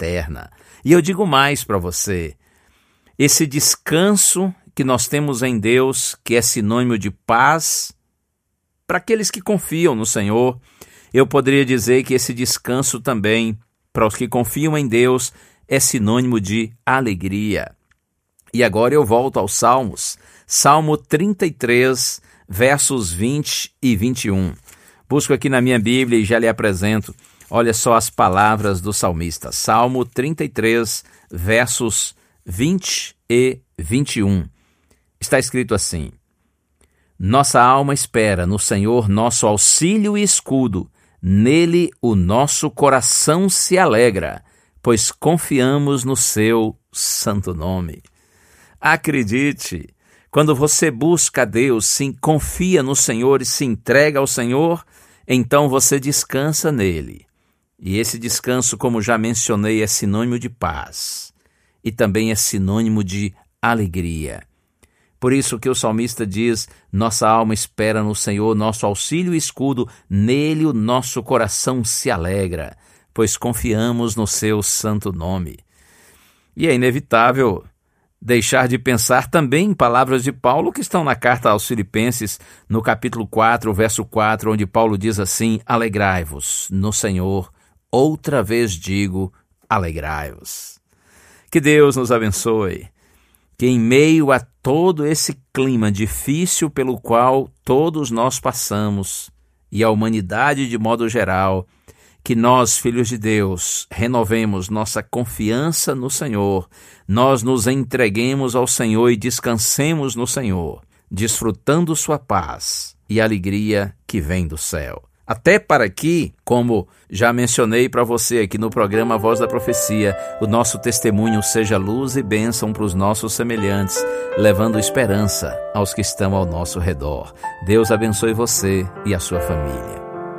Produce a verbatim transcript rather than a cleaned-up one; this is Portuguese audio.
eterna. E eu digo mais para você, esse descanso que nós temos em Deus, que é sinônimo de paz, para aqueles que confiam no Senhor, eu poderia dizer que esse descanso também, para os que confiam em Deus, é sinônimo de alegria. E agora eu volto aos Salmos, Salmo trinta e três, versos vinte e vinte e um. Busco aqui na minha Bíblia e já lhe apresento. Olha só as palavras do salmista. Salmo trinta e três, versos vinte e vinte e um. Está escrito assim: Nossa alma espera no Senhor, nosso auxílio e escudo. Nele o nosso coração se alegra, pois confiamos no seu santo nome. Acredite, quando você busca a Deus, sim, confia no Senhor e se entrega ao Senhor, então você descansa nele. E esse descanso, como já mencionei, é sinônimo de paz e também é sinônimo de alegria. Por isso que o salmista diz, nossa alma espera no Senhor, nosso auxílio e escudo, nele o nosso coração se alegra, pois confiamos no seu santo nome. E é inevitável deixar de pensar também em palavras de Paulo que estão na carta aos Filipenses, no capítulo quatro, verso quatro, onde Paulo diz assim, alegrai-vos no Senhor, outra vez digo, alegrai-vos. Que Deus nos abençoe, que em meio a todo esse clima difícil pelo qual todos nós passamos, e a humanidade de modo geral, que nós, filhos de Deus, renovemos nossa confiança no Senhor, nós nos entreguemos ao Senhor e descansemos no Senhor, desfrutando sua paz e alegria que vem do céu. Até para que, como já mencionei para você aqui no programa Voz da Profecia, o nosso testemunho seja luz e bênção para os nossos semelhantes, levando esperança aos que estão ao nosso redor. Deus abençoe você e a sua família.